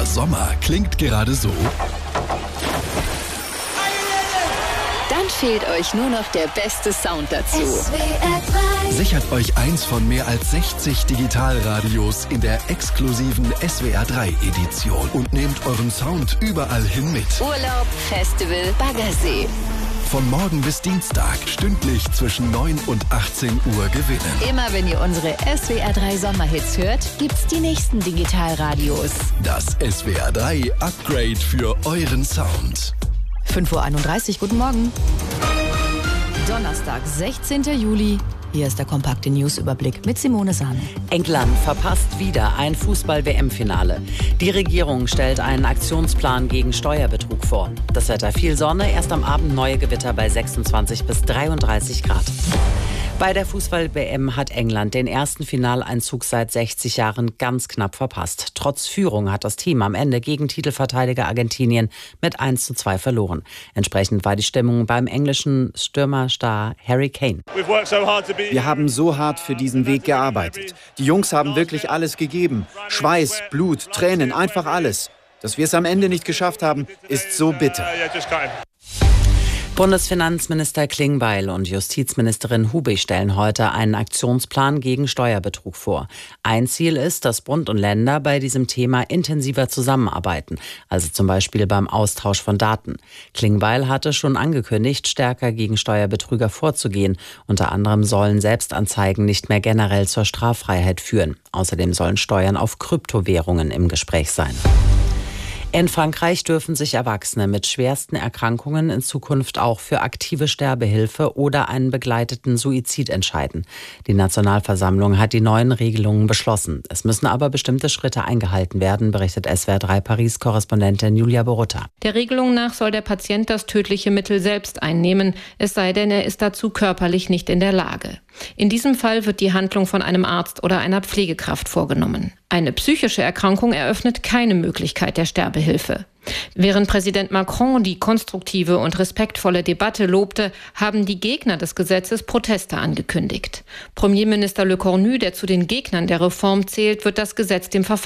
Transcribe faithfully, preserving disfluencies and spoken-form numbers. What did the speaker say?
Sommer klingt gerade so. Dann fehlt euch nur noch der beste Sound dazu. S W R drei. Sichert euch eins von mehr als sechzig Digitalradios in der exklusiven S W R drei Edition und nehmt euren Sound überall hin mit. Urlaub, Festival, Baggersee. Von morgen bis Dienstag stündlich zwischen neun und achtzehn Uhr gewinnen. Immer wenn ihr unsere S W R drei Sommerhits hört, gibt's die nächsten Digitalradios. Das S W R drei Upgrade für euren Sound. fünf Uhr einunddreißig, guten Morgen. Donnerstag, sechzehnten Juli. Hier ist der kompakte Newsüberblick mit Simone Sahne. England verpasst wieder ein Fußball-W M-Finale. Die Regierung stellt einen Aktionsplan gegen Steuerbetrug vor. Das Wetter viel Sonne, erst am Abend neue Gewitter bei sechsundzwanzig bis dreiunddreißig Grad. Bei der Fußball-W M hat England den ersten Finaleinzug seit sechzig Jahren ganz knapp verpasst. Trotz Führung hat das Team am Ende gegen Titelverteidiger Argentinien mit eins zu zwei verloren. Entsprechend war die Stimmung beim englischen Stürmerstar Harry Kane. Wir haben so hart für diesen Weg gearbeitet. Die Jungs haben wirklich alles gegeben. Schweiß, Blut, Tränen, einfach alles. Dass wir es am Ende nicht geschafft haben, ist so bitter. Bundesfinanzminister Klingbeil und Justizministerin Hubig stellen heute einen Aktionsplan gegen Steuerbetrug vor. Ein Ziel ist, dass Bund und Länder bei diesem Thema intensiver zusammenarbeiten, also zum Beispiel beim Austausch von Daten. Klingbeil hatte schon angekündigt, stärker gegen Steuerbetrüger vorzugehen. Unter anderem sollen Selbstanzeigen nicht mehr generell zur Straffreiheit führen. Außerdem sollen Steuern auf Kryptowährungen im Gespräch sein. In Frankreich dürfen sich Erwachsene mit schwersten Erkrankungen in Zukunft auch für aktive Sterbehilfe oder einen begleiteten Suizid entscheiden. Die Nationalversammlung hat die neuen Regelungen beschlossen. Es müssen aber bestimmte Schritte eingehalten werden, berichtet S W R drei Paris-Korrespondentin Julia Borutta. Der Regelung nach soll der Patient das tödliche Mittel selbst einnehmen, es sei denn, er ist dazu körperlich nicht in der Lage. In diesem Fall wird die Handlung von einem Arzt oder einer Pflegekraft vorgenommen. Eine psychische Erkrankung eröffnet keine Möglichkeit der Sterbehilfe. Während Präsident Macron die konstruktive und respektvolle Debatte lobte, haben die Gegner des Gesetzes Proteste angekündigt. Premierminister Le Cornu, der zu den Gegnern der Reform zählt, wird das Gesetz dem Verfassungsgericht